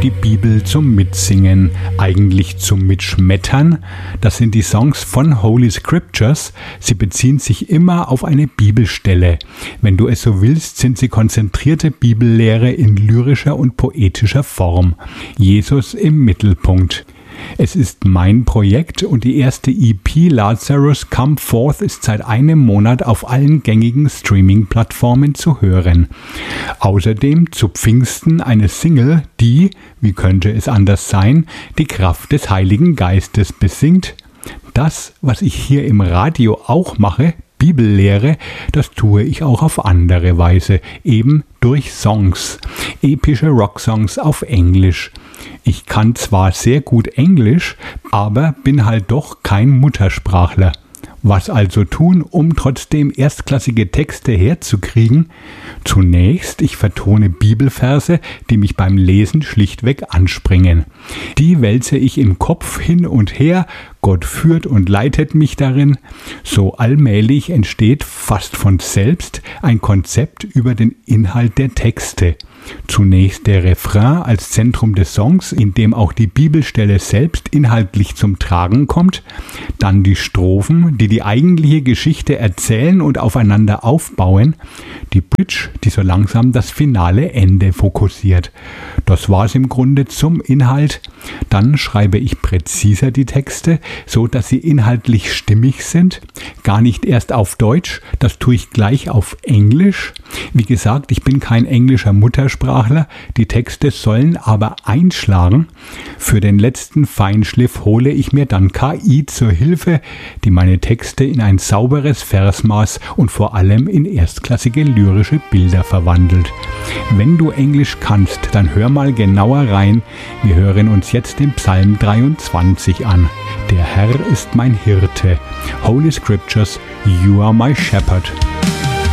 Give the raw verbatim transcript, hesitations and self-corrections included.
die Bibel zum Mitsingen, eigentlich zum Mitschmettern. Das sind die Songs von Holy Scriptures. Sie beziehen sich immer auf eine Bibelstelle. Wenn du es so willst, sind sie konzentrierte Bibellehre in lyrischer und poetischer Form. Jesus im Mittelpunkt. Es ist mein Projekt und die erste E P Lazarus Come Forth ist seit einem Monat auf allen gängigen Streaming-Plattformen zu hören. Außerdem zu Pfingsten eine Single, die, wie könnte es anders sein, die Kraft des Heiligen Geistes besingt. Das, was ich hier im Radio auch mache, Bibellehre, das tue ich auch auf andere Weise, eben durch Songs, epische Rocksongs auf Englisch. Ich kann zwar sehr gut Englisch, aber bin halt doch kein Muttersprachler. Was also tun, um trotzdem erstklassige Texte herzukriegen? Zunächst, ich vertone Bibelverse, die mich beim Lesen schlichtweg anspringen. Die wälze ich im Kopf hin und her, Gott führt und leitet mich darin. So allmählich entsteht fast von selbst ein Konzept über den Inhalt der Texte. Zunächst der Refrain als Zentrum des Songs, in dem auch die Bibelstelle selbst inhaltlich zum Tragen kommt, dann die Strophen, die die eigentliche Geschichte erzählen und aufeinander aufbauen, die Bridge, die so langsam das finale Ende fokussiert. Das war's im Grunde zum Inhalt. Dann schreibe ich präziser die Texte, so dass sie inhaltlich stimmig sind. Gar nicht erst auf Deutsch, das tue ich gleich auf Englisch. Wie gesagt, ich bin kein englischer Muttersprachler, die Texte sollen aber einschlagen. Für den letzten Feinschliff hole ich mir dann K I zur Hilfe, die meine Texte in ein sauberes Versmaß und vor allem in erstklassige lyrische Bilder verwandelt. Wenn du Englisch kannst, dann hör mal genauer rein. Wir hören uns jetzt den Psalm dreiundzwanzig an. Der Herr ist mein Hirte. Holy Scriptures, you are my shepherd.